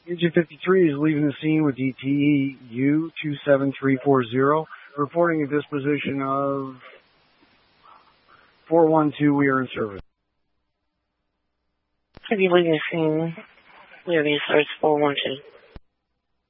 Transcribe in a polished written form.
Engine 53 is leaving the scene with DTE U27340, reporting a disposition of 412. We are in service. Have you leaving the scene? We have you search 412.